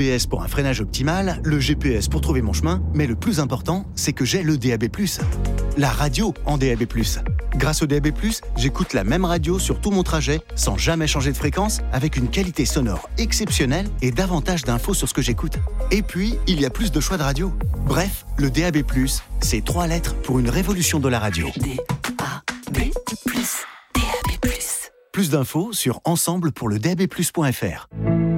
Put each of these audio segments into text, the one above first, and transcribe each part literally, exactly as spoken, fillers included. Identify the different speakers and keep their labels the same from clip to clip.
Speaker 1: G P S pour un freinage optimal, le G P S pour trouver mon chemin, mais le plus important, c'est que j'ai le D A B plus. La radio en D A B plus. Grâce au D A B plus, j'écoute la même radio sur tout mon trajet, sans jamais changer de fréquence, avec une qualité sonore exceptionnelle et davantage d'infos sur ce que j'écoute. Et puis, il y a plus de choix de radio. Bref, le D A B plus, c'est trois lettres pour une révolution de la radio.
Speaker 2: D A B plus, D A B plus.
Speaker 1: Plus d'infos sur ensemble pour le D A B plus point F R.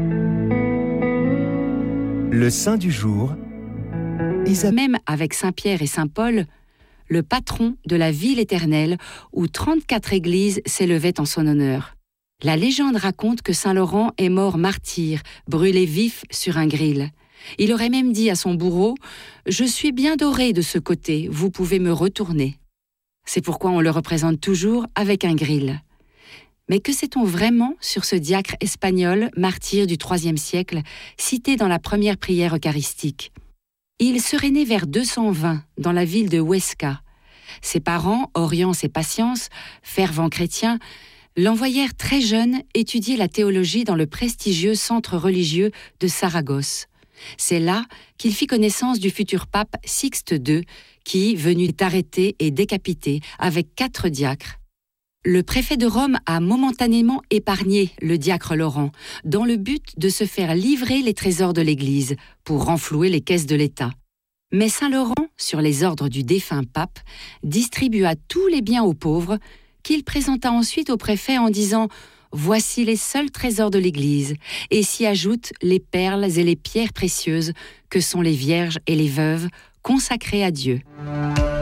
Speaker 3: Le saint du jour.
Speaker 4: Isabelle. Même avec Saint Pierre et Saint Paul, le patron de la ville éternelle où trente-quatre églises s'élevaient en son honneur. La légende raconte que Saint Laurent est mort martyr, brûlé vif sur un gril. Il aurait même dit à son bourreau « Je suis bien doré de ce côté, vous pouvez me retourner ». C'est pourquoi on le représente toujours avec un gril. Mais que sait-on vraiment sur ce diacre espagnol, martyr du troisième siècle, cité dans la première prière eucharistique ? Il serait né vers deux cent vingt, dans la ville de Huesca. Ses parents, Orience et Patience, fervents chrétiens, l'envoyèrent très jeune étudier la théologie dans le prestigieux centre religieux de Saragosse. C'est là qu'il fit connaissance du futur pape Sixte deux, qui, venu arrêté et décapité avec quatre diacres. Le préfet de Rome a momentanément épargné le diacre Laurent, dans le but de se faire livrer les trésors de l'Église pour renflouer les caisses de l'État. Mais Saint Laurent, sur les ordres du défunt pape, distribua tous les biens aux pauvres, qu'il présenta ensuite au préfet en disant « Voici les seuls trésors de l'Église » et s'y ajoutent les perles et les pierres précieuses que sont les vierges et les veuves consacrées à Dieu.